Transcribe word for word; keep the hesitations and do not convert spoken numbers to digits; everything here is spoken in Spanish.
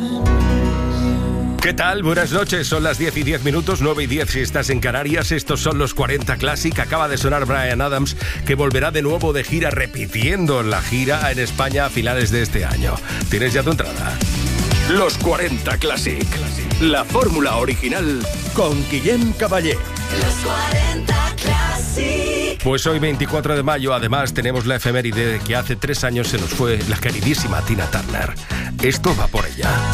¿Qué tal? Buenas noches, son las diez y diez minutos, nueve y diez si estás en Canarias. Estos son los cuarenta Classic. Acaba de sonar Bryan Adams, que volverá de nuevo de gira, repitiendo la gira en España a finales de este año. ¿Tienes ya tu entrada? Los cuarenta Classic, la fórmula original con Guillem Caballé. Los cuarenta Classic. Pues hoy, veinticuatro de mayo, además tenemos la efeméride de que hace tres años se nos fue la queridísima Tina Turner. Esto va por ella.